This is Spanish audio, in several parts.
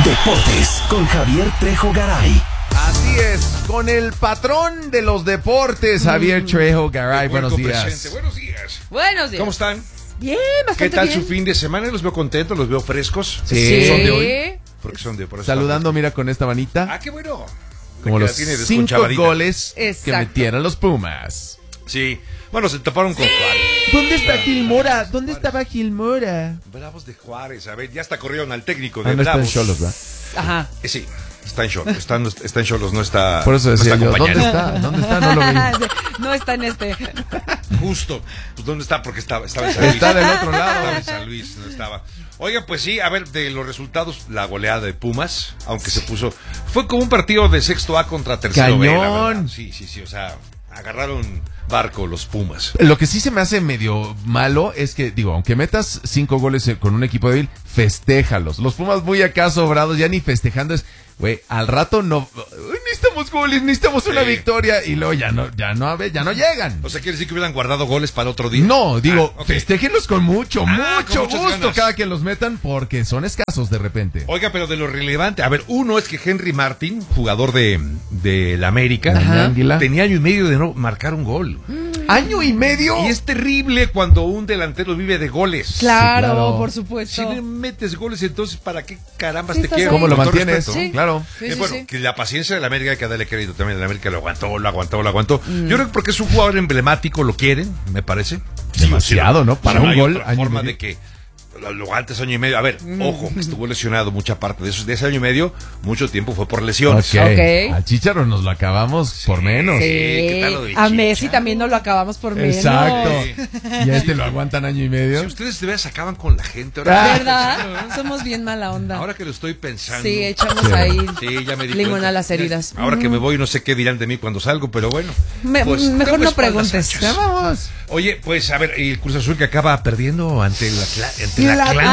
Deportes con Javier Trejo Garay. Así es, con el patrón de los deportes, Javier Trejo Garay. Buenos días. Presente. Buenos días. Buenos días. ¿Cómo están? Bien, bastante ¿Qué tal bien. su fin de semana? Los veo contentos, los veo frescos. Sí. Son de hoy. Porque son de por eso Saludando, están- mira, con esta manita, Ah, qué bueno. como Que los la tiene 5 desconchavadita. goles que Exacto. metieron los Pumas. Sí. Bueno, se taparon con Juárez. ¿Dónde está Gilmora? ¿Dónde estaba Gilmora? Bravos de Juárez. A ver, ya hasta corrieron al técnico de Ah, no está en Bravos. Xolos, ¿verdad? Ajá. Sí, está en Xolos. Está en Xolos, no está. Por eso no decía está yo, ¿dónde acompañando. está? ¿Dónde está? No lo vi. No está en este. Justo. Pues ¿dónde está? Porque estaba en San Luis. Está del otro lado. Estaba en San Luis, no estaba. Oiga, pues sí, a ver, de los resultados, la goleada de Pumas, aunque se puso. Fue como un partido de sexto A contra tercero B, la Cañón. verdad. Sí, o sea, agarraron barco los Pumas. Lo que sí se me hace medio malo es que, digo, aunque metas 5 goles con un equipo débil, festéjalos. Los Pumas muy acá sobrados, ya ni festejando es, güey, al rato no, necesitamos goles, necesitamos una Sí. victoria, y luego ya no llegan. O sea, quiere decir que hubieran guardado goles para otro día. No, digo, Ah, ok. festéjenlos con mucho con gusto muchas ganas. cada que los metan, porque son escasos de repente. Oiga, pero de lo relevante, a ver, uno es que Henry Martin, jugador de la América, Ajá. Águila. tenía año y medio de no marcar un gol. ¿Año y medio? Y es terrible cuando un delantero vive de goles. Claro, claro. por Si supuesto. no metes goles, entonces ¿para qué carambas Sí, te estás quiero? ahí. ¿Cómo lo Con todo mantienes? respeto. Sí. Claro. Sí, sí, Bueno, sí. que la paciencia de la América hay que darle crédito también. La América lo aguantó. Yo creo que porque es un jugador emblemático, lo quieren, me parece. Demasiado, ¿no? Para No un hay gol, otra año y forma medio. de que lo antes año y medio. A ver, ojo, que estuvo lesionado mucha parte de eso. De ese año y medio, mucho tiempo fue por lesiones. Ok. Ok. Al Chícharo nos lo acabamos por menos. Sí. ¿qué tal lo de A Chicha? Messi también no lo acabamos por menos. Exacto. Y a este lo aguantan año y medio. Si ustedes de veras acaban con la gente ahora. ¿Verdad? Somos bien mala onda. Ahora que lo estoy pensando. Sí, echamos Sí. ahí Sí, ya me di limón cuenta. a las heridas. Ahora que me voy, no sé qué dirán de mí cuando salgo, pero bueno. Mejor tengo no espaldas preguntes. anchas. Ya vamos. Oye, pues a ver, el Cruz Azul que acaba perdiendo ante el Atlante.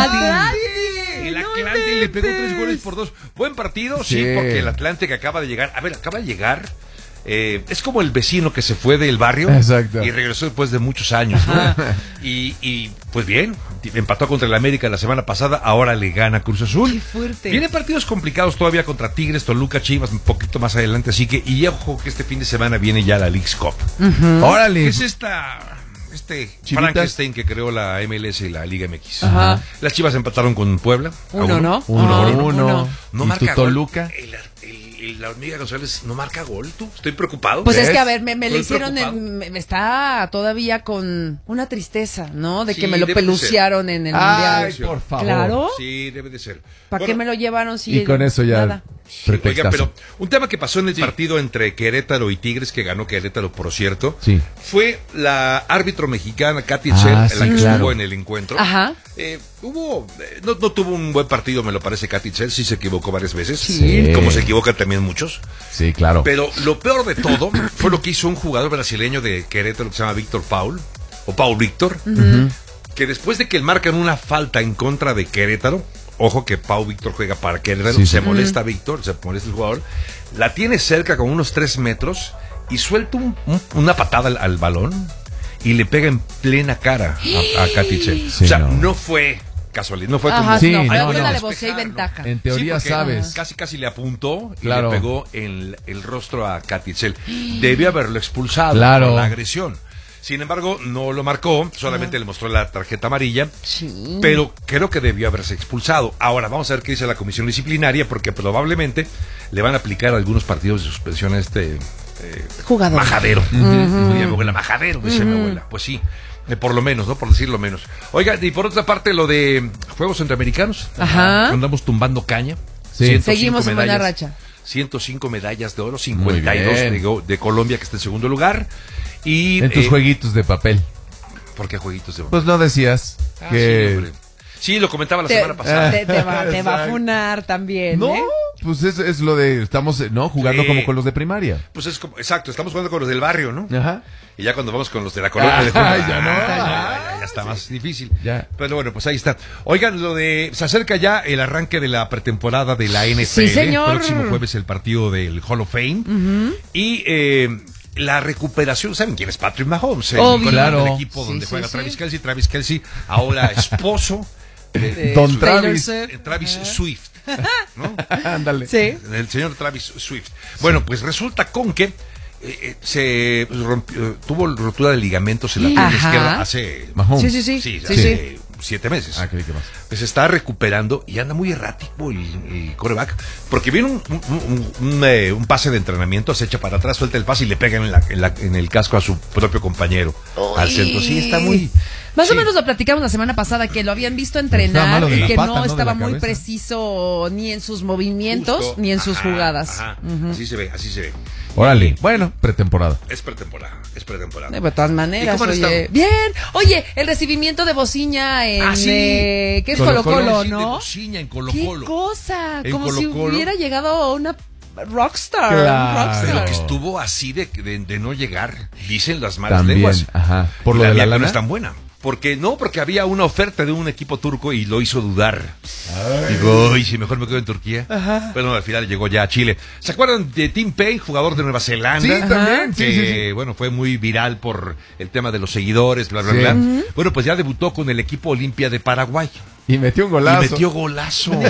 El Atlante le pegó 3-2. Buen partido, sí, Sí. porque el Atlante que acaba de llegar. A ver, acaba de llegar. Es como el vecino que se fue del barrio. Exacto. Y regresó después de muchos años, ¿no? Y pues bien, empató contra el América la semana pasada. Ahora le gana Cruz Azul. Qué fuerte. Vienen partidos complicados todavía contra Tigres, Toluca, Chivas, un poquito más adelante. Así que, y ojo que este fin de semana viene ya la Leagues Cup. Órale. Es Chivitas. Frankenstein que creó la MLS y la Liga MX. Ajá. Las Chivas empataron con Puebla. a Uno, ¿no? Uno Ah, por uno. No ¿Y marca tu gol. Toluca? La hormiga González no marca gol, tú. Estoy preocupado. Pues es ¿Ves? que, a ver, me le Estoy hicieron, preocupado. me está todavía con una tristeza, ¿no? De Sí, que me lo debe de peluciaron en el Ay, mundial. por favor. Claro. Sí, debe de ser. ¿Para qué me lo llevaron si Y con eso ya. nada? Oiga, Pretextazo. pero un tema que pasó en el partido entre Querétaro y Tigres, que ganó Querétaro, por cierto, Sí. fue la árbitro mexicana Katy Ah, Cher, la sí, que claro. estuvo en el encuentro. Ajá. No tuvo un buen partido, me lo parece, Katy Cher, sí se equivocó varias veces, Sí. como se equivocan también muchos. Sí, claro. Pero lo peor de todo fue lo que hizo un jugador brasileño de Querétaro que se llama Víctor Paul, o Paul Víctor, que después de que marcan una falta en contra de Querétaro, ojo que Pau Víctor juega para Querétaro, Sí, se sí. molesta Víctor, se molesta el jugador, la tiene cerca con unos 3 metros y suelta una patada al balón y le pega en plena cara a Katy Cher. Sí, o sea, no. no fue casualidad, no fue Ajá, como... Sí, no, fue no, fue no. la alevosía y despejar, ¿no? ventaja. En teoría porque sabes. Casi le apuntó y Claro. le pegó en el rostro a Katy Cher. Debió haberlo expulsado Claro. por la agresión. Sin embargo, no lo marcó, solamente le mostró la tarjeta amarilla, Sí. pero creo que debió haberse expulsado. Ahora, vamos a ver qué dice la comisión disciplinaria, porque probablemente le van a aplicar algunos partidos de suspensión a este Jugador. majadero. Decía mi abuela, majadero, decía mi abuela. Pues sí, por lo menos, ¿no? Por decirlo menos. Oiga, y por otra parte, lo de Juegos Centroamericanos. Ajá. Andamos tumbando caña. Sí. 105 Seguimos en buena medallas. racha. 105 medallas de oro, Muy 52 bien. de Colombia, que está en segundo lugar. Y En tus jueguitos de papel. ¿por qué jueguitos de Pues no decías Ah, sí, que... hombre. Sí, lo comentaba la semana Te, pasada. te va a Exacto. funar también, No, ¿eh? pues es lo de... Estamos, ¿no? Jugando Sí. como con los de primaria. Pues es como, exacto, estamos jugando con los del barrio, ¿no? Ajá. Y ya cuando vamos con los de la colonia de Ay, Juárez, ya no. ya está más difícil. Ya. Pero bueno, pues ahí está. Oigan, se acerca ya el arranque de la pretemporada de la NFL. Sí, señor. Próximo jueves el partido del Hall of Fame. Y la recuperación, ¿saben quién es Patrick Mahomes? Obvio. El Claro. equipo donde Sí, juega sí, Travis sí. Kelce. Travis Kelce, ahora esposo Don Taylor Travis. Swift. Travis Swift, ¿no? Ándale. Sí. El señor Travis Swift. Bueno, pues resulta con que se tuvo rotura de ligamentos en la pierna Ajá. izquierda hace Mahomes. Sí. hace 7 meses. Ah, creí que más. Pues se está recuperando y anda muy errático el quarterback, porque viene un pase de entrenamiento, se echa para atrás, suelta el pase y le pega en el casco a su propio compañero al centro. Sí, está muy... Más o sí. menos lo platicamos la semana pasada, que lo habían visto Estaba entrenar malo de y la que pata, no ¿no? De estaba la muy cabeza. preciso ni en sus movimientos Justo. ni en sus Ajá, jugadas. ajá. Así se ve, así se ve. Órale. Bueno, pretemporada. Es pretemporada, es pretemporada. De todas maneras, ¿Y cómo han oye. estado? Bien. Oye, el recibimiento de Bociña en Ah, sí. que es Colo-Colo, Colo-Colo, Sí, de ¿no? Bociña en Qué Colo-Colo. cosa, En como si Colo-Colo. hubiera llegado a una rockstar, Claro. rockstar. Pero que estuvo así de no llegar, dicen las malas También, lenguas. ajá. Por Y lo de la mía que lana. no es tan buena. Porque había una oferta de un equipo turco y lo hizo dudar. Digo, uy, si mejor me quedo en Turquía. Pero no, al final llegó ya a Chile. ¿Se acuerdan de Tim Payne, jugador de Nueva Zelanda? Sí, también, sí, Que, sí. bueno, fue muy viral por el tema de los seguidores, bla, bla, Sí. bla. Bueno, pues ya debutó con el equipo Olimpia de Paraguay. Y metió un golazo. Y metió golazo.